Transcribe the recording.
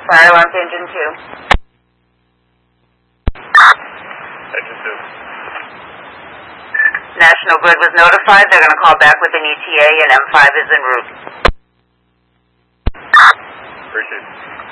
Fire alarm to engine 2. Engine 2. National Grid was notified. They're going to call back with an ETA, and M5 is en route. Appreciate it.